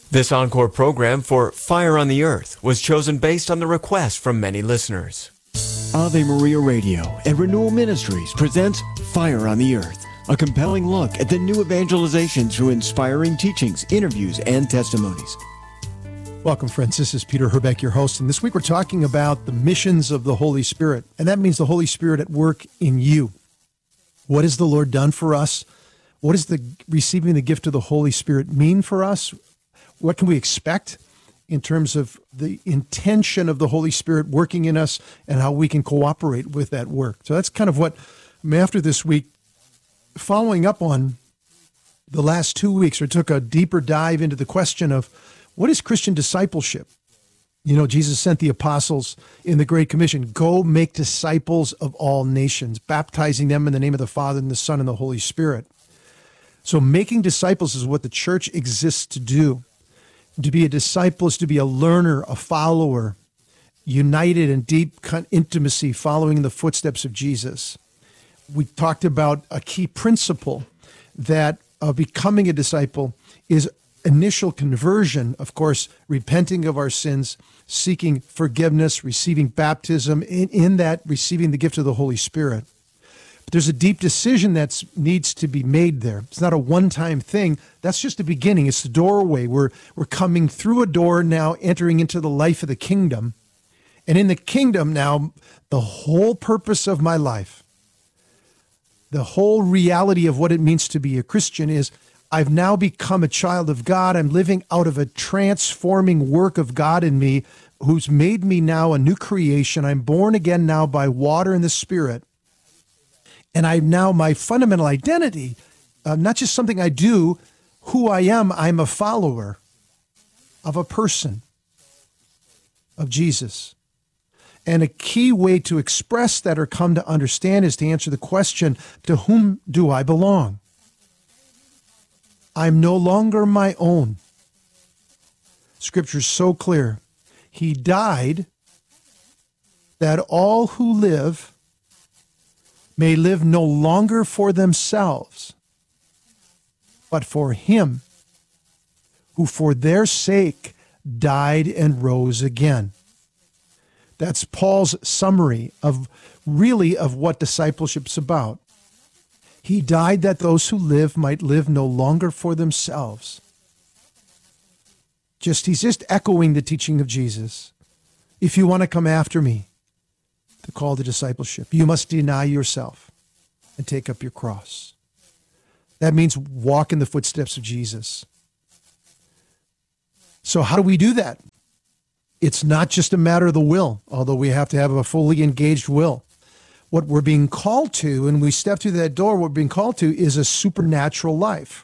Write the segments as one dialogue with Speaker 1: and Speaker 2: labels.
Speaker 1: This encore program for Fire on the Earth was chosen based on the request from many listeners.
Speaker 2: Ave Maria Radio and Renewal Ministries presents Fire on the Earth, a compelling look at the new evangelization through inspiring teachings, interviews, and testimonies.
Speaker 3: Welcome, friends. This is Peter Herbeck, your host, and this week we're talking about the missions of the Holy Spirit, and that means the Holy Spirit at work in you. What has the Lord done for us? What does receiving the gift of the Holy Spirit mean for us? What can we expect in terms of the intention of the Holy Spirit working in us and how we can cooperate with that work? So that's kind of what I'm after this week. Following up on the last 2 weeks, we took a deeper dive into the question of what is Christian discipleship? You know, Jesus sent the apostles in the Great Commission, go make disciples of all nations, baptizing them in the name of the Father and the Son and the Holy Spirit. So making disciples is what the church exists to do. To be a disciple is to be a learner, a follower, united in deep intimacy, following in the footsteps of Jesus. We talked about a key principle that becoming a disciple is initial conversion, of course, repenting of our sins, seeking forgiveness, receiving baptism, in that receiving the gift of the Holy Spirit. But there's a deep decision that needs to be made there. It's not a one-time thing. That's just the beginning. It's the doorway. We're coming through a door now, entering into the life of the kingdom. And in the kingdom now, the whole purpose of my life, the whole reality of what it means to be a Christian is I've now become a child of God. I'm living out of a transforming work of God in me, who's made me now a new creation. I'm born again now by water and the Spirit. And I'm now my fundamental identity, not just something I do, who I am, I'm a follower of a person, of Jesus. And a key way to express that or come to understand is to answer the question, to whom do I belong? I'm no longer my own. Scripture's so clear. He died that all who live may live no longer for themselves, but for him who for their sake died and rose again. That's Paul's summary of what discipleship's about. He died that those who live might live no longer for themselves. He's just echoing the teaching of Jesus. If you want to come after me, the call to discipleship, you must deny yourself and take up your cross. That means walk in the footsteps of Jesus. So how do we do that? It's not just a matter of the will, although we have to have a fully engaged will. What we're being called to, and we step through that door, what we're being called to is a supernatural life.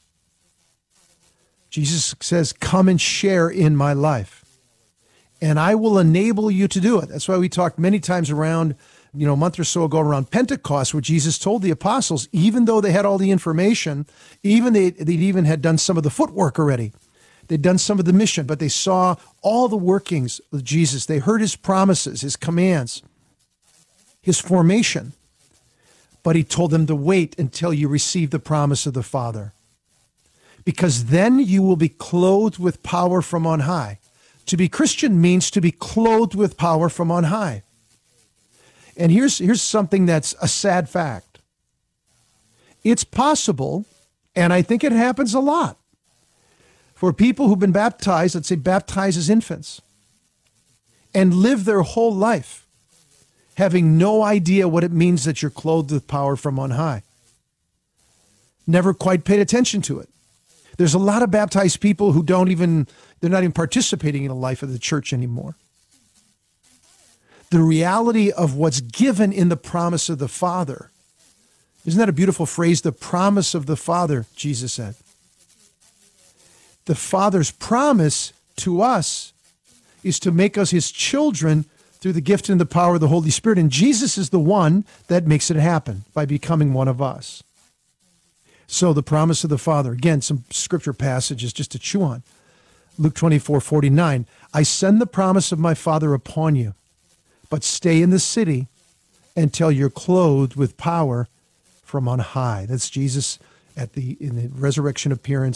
Speaker 3: Jesus says, come and share in my life, and I will enable you to do it. That's why we talked many times around, a month or so ago around Pentecost, where Jesus told the apostles, even though they had all the information, they even had done some of the footwork already. They'd done some of the mission, but they saw all the workings of Jesus. They heard his promises, his commands, his formation. But he told them to wait until you receive the promise of the Father, because then you will be clothed with power from on high. To be Christian means to be clothed with power from on high. And here's something that's a sad fact. It's possible, and I think it happens a lot, for people who've been baptized, let's say baptized as infants, and live their whole life having no idea what it means that you're clothed with power from on high. Never quite paid attention to it. There's a lot of baptized people who they're not even participating in the life of the church anymore. The reality of what's given in the promise of the Father. Isn't that a beautiful phrase? The promise of the Father, Jesus said. The Father's promise to us is to make us his children through the gift and the power of the Holy Spirit. And Jesus is the one that makes it happen by becoming one of us. So the promise of the Father, again, some scripture passages just to chew on. Luke 24:49, I send the promise of my Father upon you, but stay in the city until you're clothed with power from on high. That's Jesus in the resurrection appearance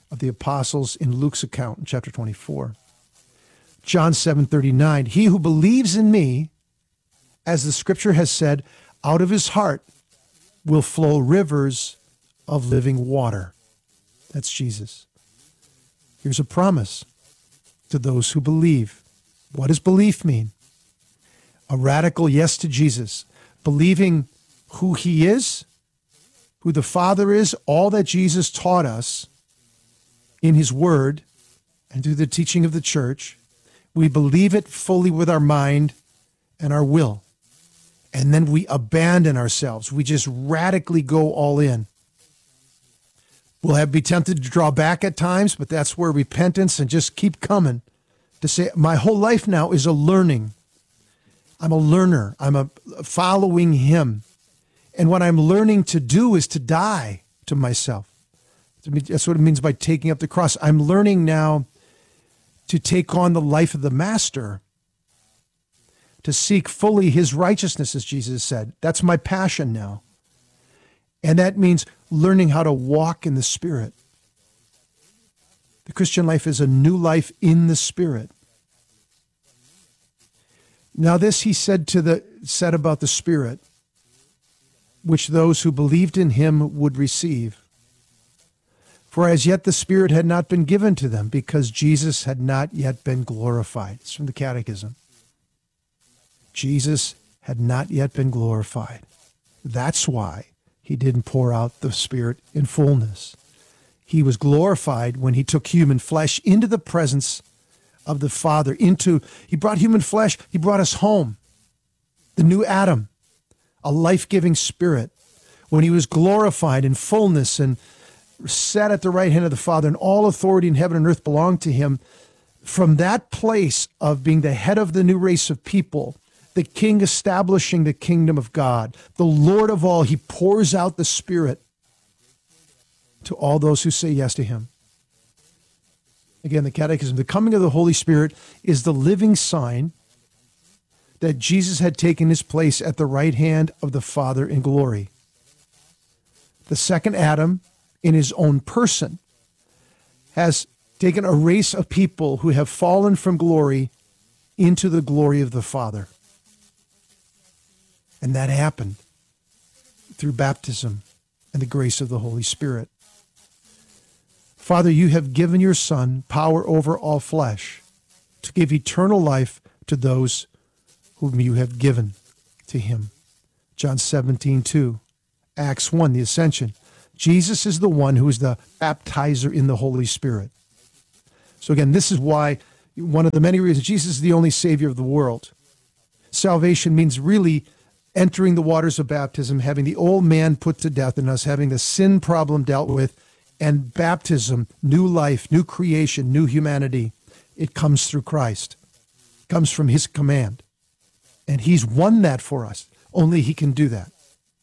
Speaker 3: of the apostles in Luke's account in chapter 24. John 7:39, he who believes in me, as the scripture has said, out of his heart will flow rivers of living water. That's Jesus. Here's a promise to those who believe. What does belief mean? A radical yes to Jesus, believing who he is, who the Father is, all that Jesus taught us in his word and through the teaching of the church. We believe it fully with our mind and our will. And then we abandon ourselves. We just radically go all in. We'll be tempted to draw back at times, but that's where repentance and just keep coming to say, my whole life now is a learning. I'm a learner. I'm following him. And what I'm learning to do is to die to myself. That's what it means by taking up the cross. I'm learning now to take on the life of the master, to seek fully his righteousness, as Jesus said. That's my passion now. And that means learning how to walk in the Spirit. The Christian life is a new life in the Spirit. Now this he said about the Spirit, which those who believed in him would receive. For as yet the Spirit had not been given to them, because Jesus had not yet been glorified. It's from the Catechism. Jesus had not yet been glorified. That's why he didn't pour out the Spirit in fullness. He was glorified when he took human flesh into the presence of the Father. He brought human flesh, he brought us home. The new Adam, a life-giving Spirit. When he was glorified in fullness and sat at the right hand of the Father, and all authority in heaven and earth belonged to him, from that place of being the head of the new race of people, the King establishing the kingdom of God, the Lord of all, he pours out the Spirit to all those who say yes to him. Again, the Catechism, the coming of the Holy Spirit is the living sign that Jesus had taken his place at the right hand of the Father in glory. The second Adam, in his own person, has taken a race of people who have fallen from glory into the glory of the Father. And that happened through baptism and the grace of the Holy Spirit. Father, you have given your Son power over all flesh to give eternal life to those whom you have given to him. John 17:2, Acts 1, the ascension. Jesus is the one who is the baptizer in the Holy Spirit. So again, this is why, one of the many reasons, Jesus is the only Savior of the world. Salvation means really entering the waters of baptism, having the old man put to death in us, having the sin problem dealt with, and baptism, new life, new creation, new humanity. It comes through Christ. It comes from his command. And he's won that for us. Only he can do that.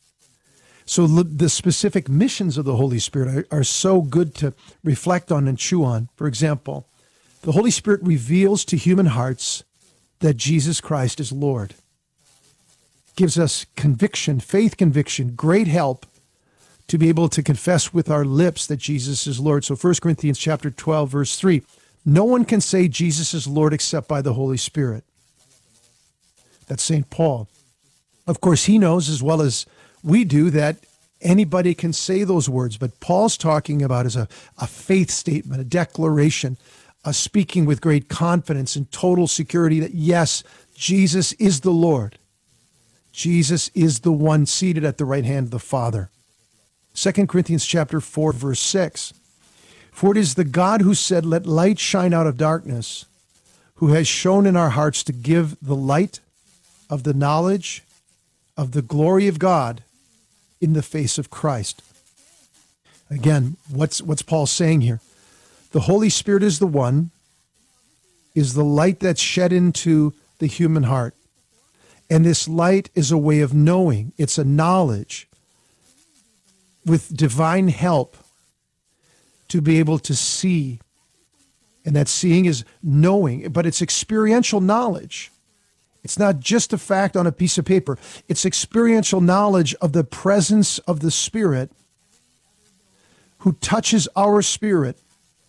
Speaker 3: So the specific missions of the Holy Spirit are so good to reflect on and chew on. For example, the Holy Spirit reveals to human hearts that Jesus Christ is Lord. Gives us conviction, faith conviction, great help to be able to confess with our lips that Jesus is Lord. So 1 Corinthians chapter 12, verse 3, no one can say Jesus is Lord except by the Holy Spirit. That's St. Paul. Of course, he knows as well as we do that anybody can say those words, but Paul's talking about is a faith statement, a declaration, a speaking with great confidence and total security that yes, Jesus is the Lord. Jesus is the one seated at the right hand of the Father. 2 Corinthians chapter 4, verse 6. For it is the God who said, let light shine out of darkness, who has shown in our hearts to give the light of the knowledge of the glory of God in the face of Christ. Again, what's Paul saying here? The Holy Spirit is the light that's shed into the human heart. And this light is a way of knowing. It's a knowledge with divine help to be able to see. And that seeing is knowing, but it's experiential knowledge. It's not just a fact on a piece of paper. It's experiential knowledge of the presence of the Spirit who touches our spirit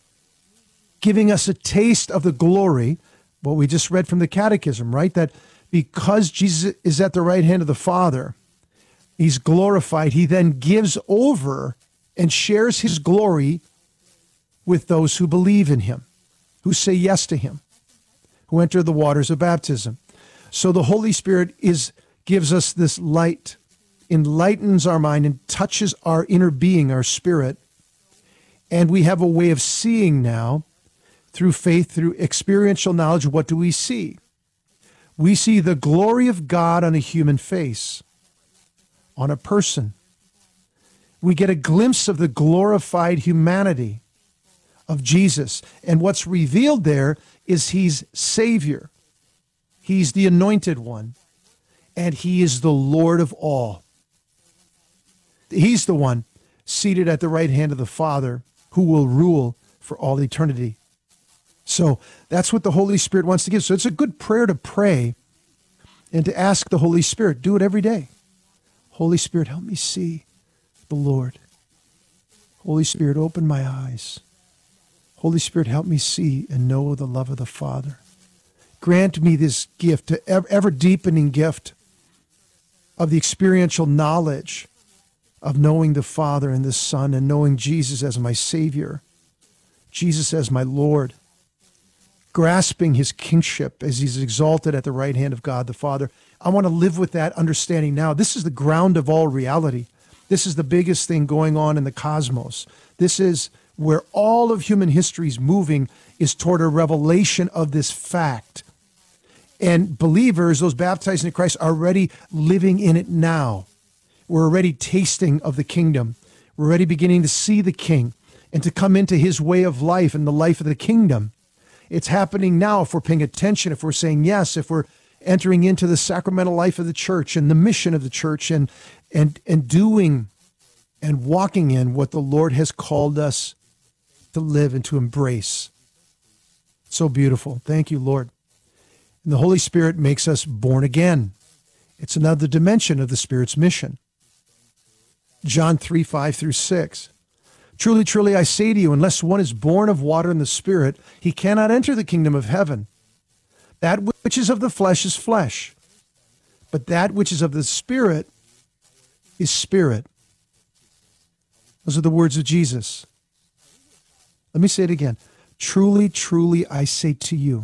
Speaker 3: giving us a taste of the glory, what we just read from the Catechism, right? That because Jesus is at the right hand of the Father, he's glorified. He then gives over and shares his glory with those who believe in him, who say yes to him, who enter the waters of baptism. So the Holy Spirit gives us this light, enlightens our mind, and touches our inner being, our spirit. And we have a way of seeing now, through faith, through experiential knowledge. What do we see? We see the glory of God on a human face, on a person. We get a glimpse of the glorified humanity of Jesus. And what's revealed there is he's Savior. He's the anointed one. And he is the Lord of all. He's the one seated at the right hand of the Father who will rule for all eternity. So that's what the Holy Spirit wants to give. So it's a good prayer to pray and to ask the Holy Spirit. Do it every day. Holy Spirit, help me see the Lord. Holy Spirit, open my eyes. Holy Spirit, help me see and know the love of the Father. Grant me this gift, ever deepening gift of the experiential knowledge of knowing the Father and the Son and knowing Jesus as my Savior, Jesus as my Lord, grasping his kingship as he's exalted at the right hand of God the Father. I want to live with that understanding now. This is the ground of all reality. This is the biggest thing going on in the cosmos. This is where all of human history is moving, is toward a revelation of this fact. And believers, those baptized in Christ, are already living in it now. We're already tasting of the kingdom. We're already beginning to see the King and to come into his way of life and the life of the kingdom. It's happening now if we're paying attention, if we're saying yes, if we're entering into the sacramental life of the church and the mission of the church and doing and walking in what the Lord has called us to live and to embrace. So beautiful. Thank you, Lord. And the Holy Spirit makes us born again. It's another dimension of the Spirit's mission. John 3:5-6. Truly, truly, I say to you, unless one is born of water and the Spirit, he cannot enter the kingdom of heaven. That which is of the flesh is flesh, but that which is of the Spirit is spirit. Those are the words of Jesus. Let me say it again. Truly, truly, I say to you,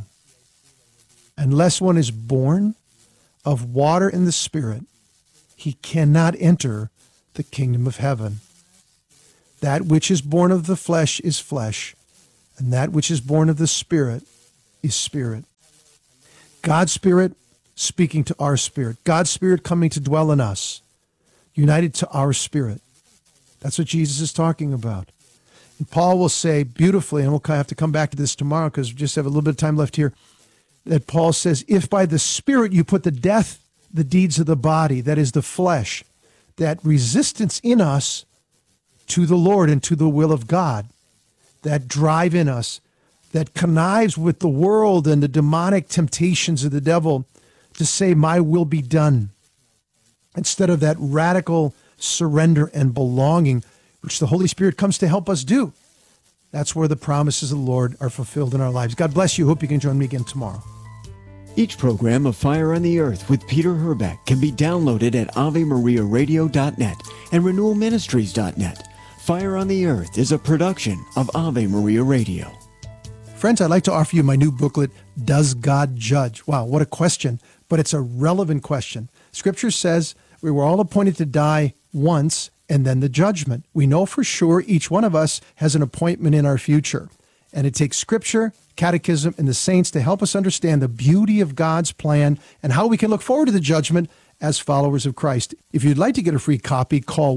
Speaker 3: unless one is born of water and the Spirit, he cannot enter the kingdom of heaven. That which is born of the flesh is flesh, and that which is born of the Spirit is spirit. God's Spirit speaking to our spirit. God's Spirit coming to dwell in us, united to our spirit. That's what Jesus is talking about. And Paul will say beautifully, and we'll have to come back to this tomorrow because we just have a little bit of time left here, that Paul says, if by the Spirit you put to death the deeds of the body, that is the flesh, that resistance in us to the Lord and to the will of God, that drive in us, that connives with the world and the demonic temptations of the devil to say, my will be done, instead of that radical surrender and belonging, which the Holy Spirit comes to help us do. That's where the promises of the Lord are fulfilled in our lives. God bless you. Hope you can join me again tomorrow.
Speaker 2: Each program of Fire on the Earth with Peter Herbeck can be downloaded at AveMariaRadio.net and RenewalMinistries.net. Fire on the Earth is a production of Ave Maria Radio.
Speaker 3: Friends, I'd like to offer you my new booklet, Does God Judge? Wow, what a question, but it's a relevant question. Scripture says we were all appointed to die once and then the judgment. We know for sure each one of us has an appointment in our future. And it takes Scripture, Catechism, and the saints to help us understand the beauty of God's plan and how we can look forward to the judgment as followers of Christ. If you'd like to get a free copy, call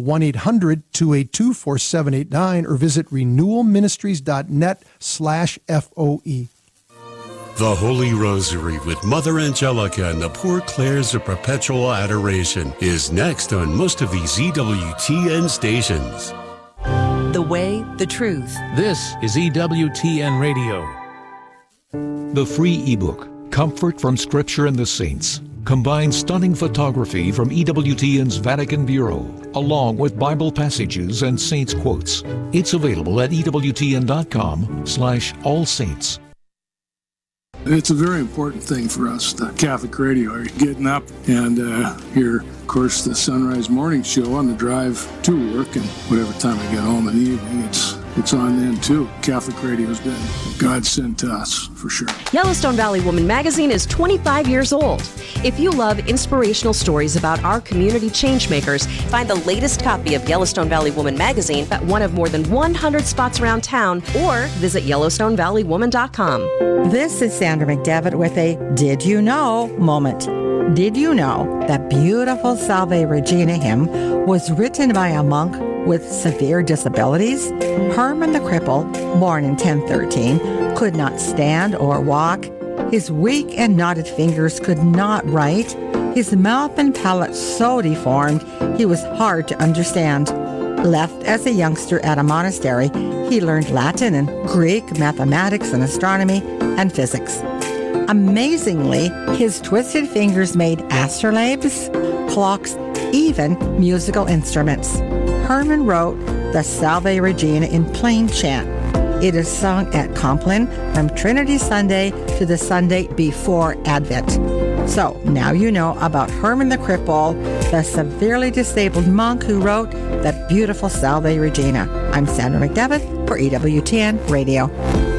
Speaker 3: 1-800-282-4789 or visit renewalministries.net/FOE.
Speaker 4: The Holy Rosary with Mother Angelica and the Poor Clares of Perpetual Adoration is next on most of these EWTN stations.
Speaker 5: The way, the truth.
Speaker 6: This is EWTN Radio.
Speaker 7: The free ebook, Comfort from Scripture and the Saints.
Speaker 6: combines stunning photography from EWTN's Vatican Bureau, along with Bible passages and saints' quotes. It's available at EWTN.com/allsaints.
Speaker 7: It's a very important thing for us, the Catholic radio. You're getting up and hear, of course, the Sunrise Morning Show on the drive to work, and whatever time I get home in the evening, it's on then too. Catholic radio's been God sent to us, for sure.
Speaker 8: Yellowstone Valley Woman magazine is 25 years old. If you love inspirational stories about our community changemakers, find the latest copy of Yellowstone Valley Woman magazine at one of more than 100 spots around town, or visit YellowstoneValleyWoman.com.
Speaker 9: This is Sandra McDevitt with a Did You Know moment. Did you know that beautiful Salve Regina hymn was written by a monk with severe disabilities? Herman the Cripple, born in 1013, could not stand or walk. His weak and knotted fingers could not write. His mouth and palate so deformed, he was hard to understand. Left as a youngster at a monastery, he learned Latin and Greek, mathematics and astronomy, and physics. Amazingly, his twisted fingers made astrolabes, clocks, even musical instruments. Herman wrote the Salve Regina in plain chant. It is sung at Compline from Trinity Sunday to the Sunday before Advent. So now you know about Herman the Cripple, the severely disabled monk who wrote that beautiful Salve Regina. I'm Sandra McDevitt for EWTN Radio.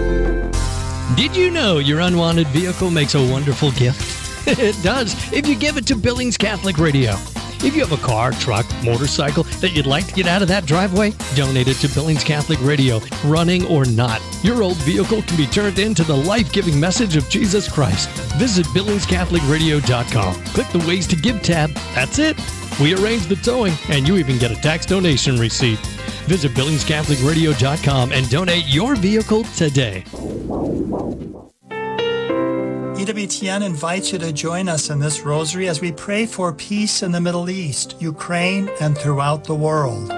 Speaker 10: Did you know your unwanted vehicle makes a wonderful gift? It does if you give it to Billings Catholic Radio. If you have a car, truck, motorcycle that you'd like to get out of that driveway, donate it to Billings Catholic Radio, running or not. Your old vehicle can be turned into the life-giving message of Jesus Christ. Visit BillingsCatholicRadio.com. Click the Ways to Give tab. That's it. We arrange the towing, and you even get a tax donation receipt. Visit BillingsCatholicRadio.com and donate your vehicle today.
Speaker 11: EWTN invites you to join us in this rosary as we pray for peace in the Middle East, Ukraine, and throughout the world.